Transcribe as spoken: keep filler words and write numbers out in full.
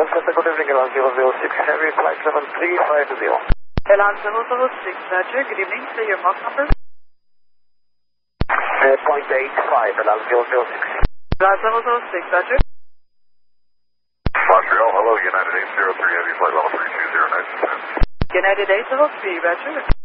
Good evening, Elan zero zero six, Heavy Flight seven three five zero. Elan zero zero six, Roger. Good evening. Say your Mach number. Uh, point eight five, Elan zero zero six. Elan zero zero six, Roger. Montreal, hello, United eight zero three, Heavy Flight level three two zero nine. United eight zero three, Roger.